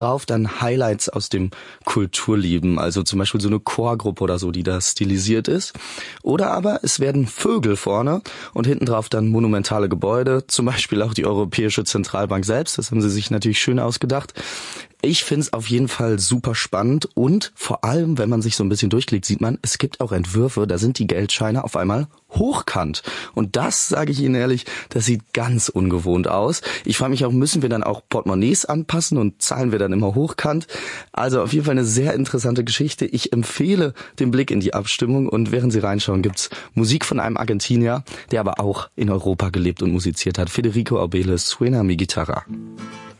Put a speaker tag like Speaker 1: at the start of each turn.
Speaker 1: drauf dann Highlights aus dem Kulturleben, also zum Beispiel so eine Chorgruppe oder so, die da stilisiert ist. Oder aber es werden Vögel vorne und hinten drauf dann monumentale Gebäude, zum Beispiel auch die Europäische Zentralbank selbst, das haben sie sich natürlich schön ausgedacht. Ich find's auf jeden Fall super spannend und vor allem, wenn man sich so ein bisschen durchklickt, sieht man, es gibt auch Entwürfe, da sind die Geldscheine auf einmal hochkant. Und das, sage ich Ihnen ehrlich, das sieht ganz ungewohnt aus. Ich frage mich auch, müssen wir dann auch Portemonnaies anpassen und zahlen wir dann immer hochkant? Also auf jeden Fall eine sehr interessante Geschichte. Ich empfehle den Blick in die Abstimmung und während Sie reinschauen, gibt's Musik von einem Argentinier, der aber auch in Europa gelebt und musiziert hat. Federico Aubeles, Suena mi guitarra.